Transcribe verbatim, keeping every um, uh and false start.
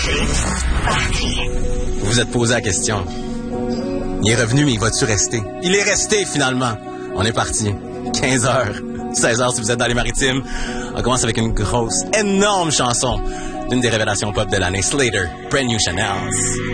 Vous vous êtes posé la question. Il est revenu, mais il va-tu rester? Il est resté, finalement. On est parti. quinze heures, seize heures si vous êtes dans les Maritimes. On commence avec une grosse, énorme chanson d'une des révélations pop de l'année, Slater, Brand New Chanel.